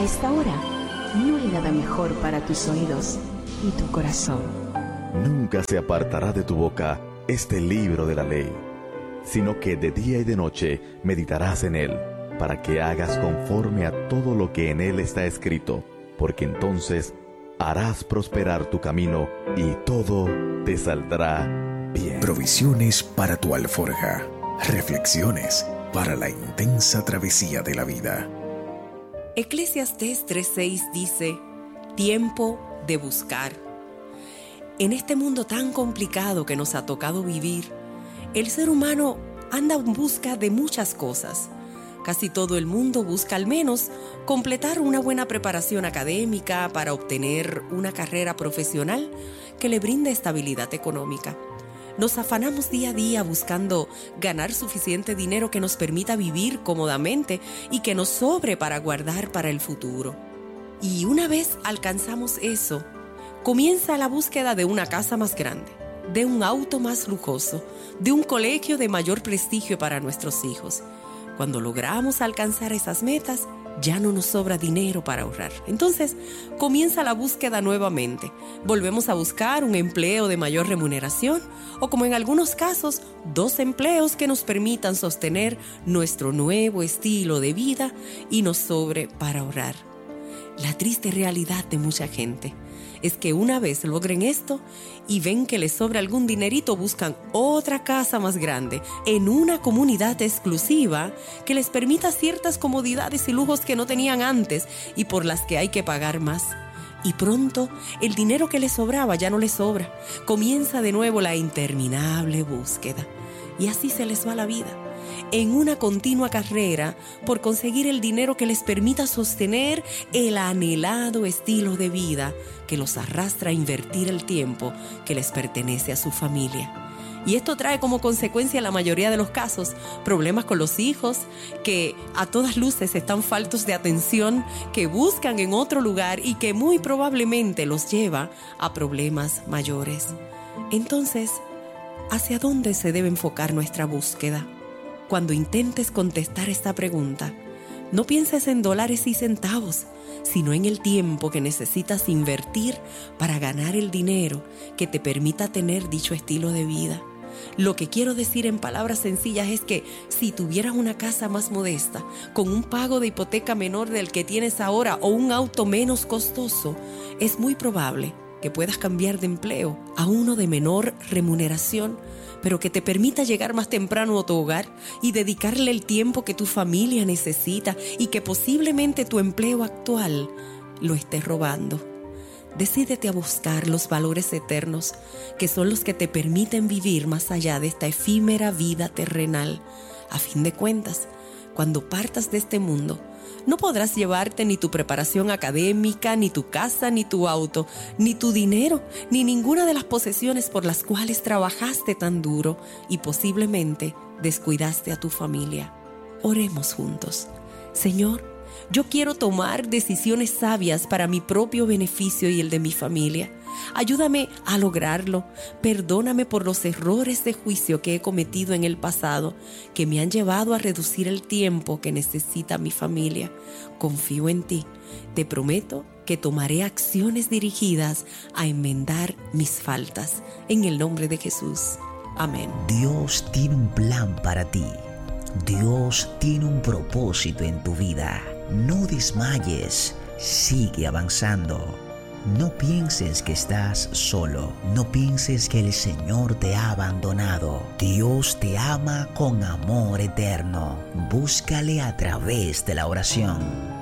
A esta hora, no hay nada mejor para tus oídos y tu corazón. Nunca se apartará de tu boca este libro de la ley, sino que de día y de noche meditarás en él, para que hagas conforme a todo lo que en él está escrito, porque entonces harás prosperar tu camino y todo te saldrá bien. Provisiones para tu alforja. Reflexiones para la intensa travesía de la vida. Eclesiastés 3:6 dice: tiempo de buscar. En este mundo tan complicado que nos ha tocado vivir, el ser humano anda en busca de muchas cosas. Casi todo el mundo busca al menos completar una buena preparación académica para obtener una carrera profesional que le brinde estabilidad económica. Nos afanamos día a día buscando ganar suficiente dinero que nos permita vivir cómodamente y que nos sobre para guardar para el futuro. Y una vez alcanzamos eso, comienza la búsqueda de una casa más grande, de un auto más lujoso, de un colegio de mayor prestigio para nuestros hijos. Cuando logramos alcanzar esas metas, ya no nos sobra dinero para ahorrar. Entonces, comienza la búsqueda nuevamente. Volvemos a buscar un empleo de mayor remuneración o, como en algunos casos, 2 empleos que nos permitan sostener nuestro nuevo estilo de vida y nos sobre para ahorrar. La triste realidad de mucha gente es que una vez logren esto y ven que les sobra algún dinerito, buscan otra casa más grande en una comunidad exclusiva que les permita ciertas comodidades y lujos que no tenían antes y por las que hay que pagar más. Y pronto el dinero que les sobraba ya no les sobra. Comienza de nuevo la interminable búsqueda. Y así se les va la vida, en una continua carrera por conseguir el dinero que les permita sostener el anhelado estilo de vida que los arrastra a invertir el tiempo que les pertenece a su familia. Y esto trae como consecuencia en la mayoría de los casos problemas con los hijos que a todas luces están faltos de atención, que buscan en otro lugar y que muy probablemente los lleva a problemas mayores. Entonces, ¿hacia dónde se debe enfocar nuestra búsqueda? Cuando intentes contestar esta pregunta, no pienses en dólares y centavos, sino en el tiempo que necesitas invertir para ganar el dinero que te permita tener dicho estilo de vida. Lo que quiero decir en palabras sencillas es que si tuvieras una casa más modesta, con un pago de hipoteca menor del que tienes ahora o un auto menos costoso, es muy probable que puedas cambiar de empleo a uno de menor remuneración, pero que te permita llegar más temprano a tu hogar y dedicarle el tiempo que tu familia necesita y que posiblemente tu empleo actual lo esté robando. Decídete a buscar los valores eternos, que son los que te permiten vivir más allá de esta efímera vida terrenal. A fin de cuentas, cuando partas de este mundo, no podrás llevarte ni tu preparación académica, ni tu casa, ni tu auto, ni tu dinero, ni ninguna de las posesiones por las cuales trabajaste tan duro y posiblemente descuidaste a tu familia. Oremos juntos. Señor, yo quiero tomar decisiones sabias para mi propio beneficio y el de mi familia. Ayúdame a lograrlo. Perdóname por los errores de juicio que he cometido en el pasado, que me han llevado a reducir el tiempo que necesita mi familia. Confío en ti. Te prometo que tomaré acciones dirigidas a enmendar mis faltas. En el nombre de Jesús. Amén. Dios tiene un plan para ti. Dios tiene un propósito en tu vida. No desmayes. Sigue avanzando. No pienses que estás solo. No pienses que el Señor te ha abandonado. Dios te ama con amor eterno. Búscale a través de la oración.